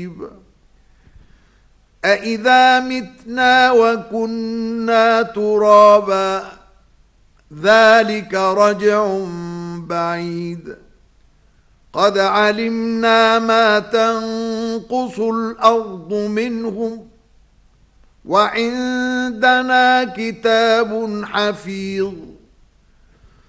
قريب أإذا متنا وكنا ترابا ذلك رجع بعيد قد علمنا ما تنقص الأرض منهم وعندنا كتاب حفيظ